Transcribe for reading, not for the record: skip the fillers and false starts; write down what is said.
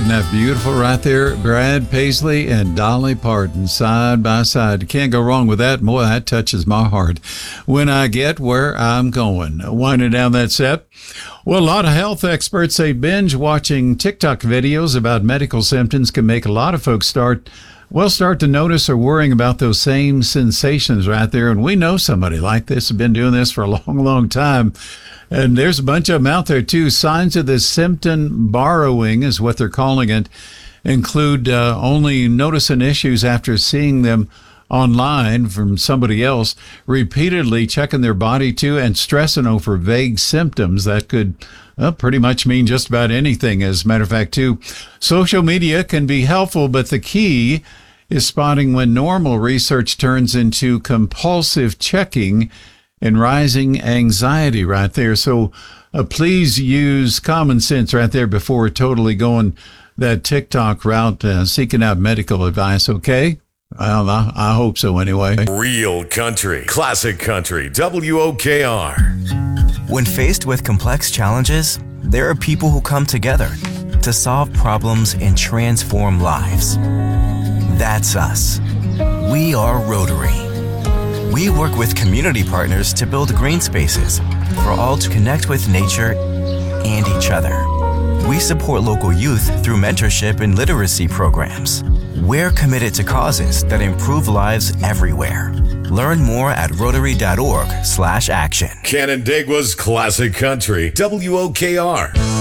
Isn't that beautiful right there? Brad Paisley and Dolly Parton side by side. You can't go wrong with that. Boy, that touches my heart when I get where I'm going. Winding down that set. Well, a lot of health experts say binge watching TikTok videos about medical symptoms can make a lot of folks start to notice or worrying about those same sensations right there. And we know somebody like this, have been doing this for a long, long time. And there's a bunch of them out there, too. Signs of the symptom borrowing is what they're calling it. Include only noticing issues after seeing them online from somebody else, repeatedly checking their body, too, and stressing over vague symptoms that could pretty much mean just about anything. As a matter of fact, too, social media can be helpful, but the key is spotting when normal research turns into compulsive checking and rising anxiety right there. So please use common sense right there before totally going that TikTok route, seeking out medical advice, okay? Well, I hope so anyway. Real country, classic country, WOKR. When faced with complex challenges, there are people who come together to solve problems and transform lives. That's us. We are Rotary. We work with community partners to build green spaces for all to connect with nature and each other. We support local youth through mentorship and literacy programs. We're committed to causes that improve lives everywhere. Learn more at Rotary.org/action. Canandaigua's classic country, WOKR.